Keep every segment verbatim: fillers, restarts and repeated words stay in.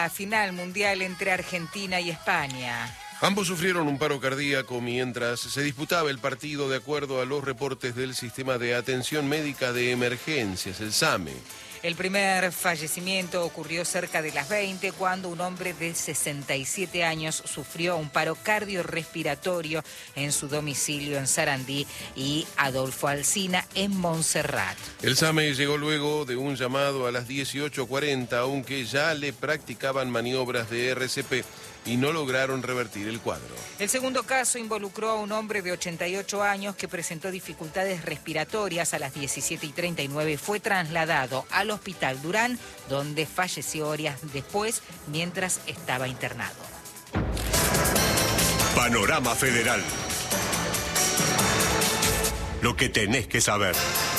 La final mundial entre Argentina y España. Ambos sufrieron un paro cardíaco mientras se disputaba el partido, de acuerdo a los reportes del Sistema de Atención Médica de Emergencias, el SAME. El primer fallecimiento ocurrió cerca de las veinte, cuando un hombre de sesenta y siete años sufrió un paro cardiorrespiratorio en su domicilio en Sarandí y Adolfo Alsina en Montserrat. El SAME llegó luego de un llamado a las dieciocho cuarenta, aunque ya le practicaban maniobras de R C P y no lograron revertir el cuadro. El segundo caso involucró a un hombre de ochenta y ocho años que presentó dificultades respiratorias. A las diecisiete y treinta y nueve fue trasladado al Hospital Durán, donde falleció horas después mientras estaba internado. Panorama Federal. Lo que tenés que saber.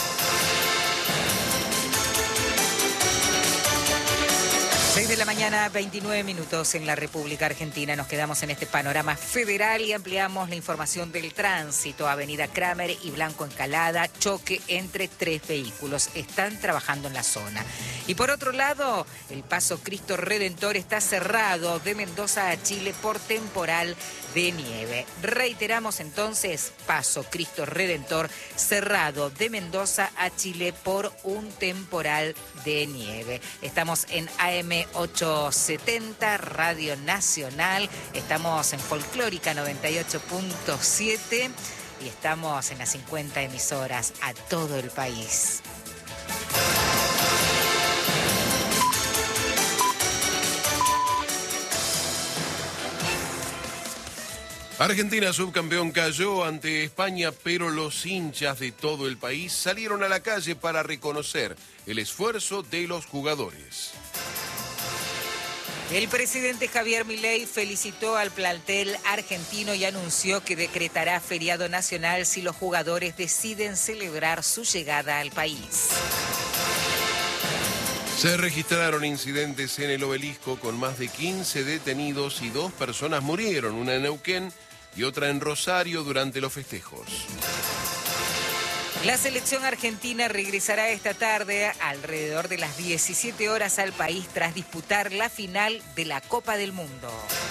seis de la mañana, veintinueve minutos en la República Argentina. Nos quedamos en este panorama federal y ampliamos la información del tránsito. Avenida Kramer y Blanco Encalada, choque entre tres vehículos. Están trabajando en la zona. Y por otro lado, el paso Cristo Redentor está cerrado de Mendoza a Chile por temporal de nieve. Reiteramos entonces, paso Cristo Redentor cerrado de Mendoza a Chile por un temporal de nieve. Estamos en A M ochocientos setenta, Radio Nacional. Estamos en Folclórica noventa y ocho punto siete y estamos en las cincuenta emisoras a todo el país. Argentina, subcampeón, cayó ante España, pero los hinchas de todo el país salieron a la calle para reconocer el esfuerzo de los jugadores. El presidente Javier Milei felicitó al plantel argentino y anunció que decretará feriado nacional si los jugadores deciden celebrar su llegada al país. Se registraron incidentes en el Obelisco con más de quince detenidos y dos personas murieron, una en Neuquén y otra en Rosario, durante los festejos. La selección argentina regresará esta tarde alrededor de las diecisiete horas al país tras disputar la final de la Copa del Mundo.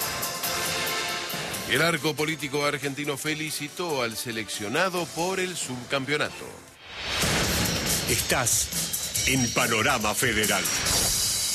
El arco político argentino felicitó al seleccionado por el subcampeonato. Estás en Panorama Federal.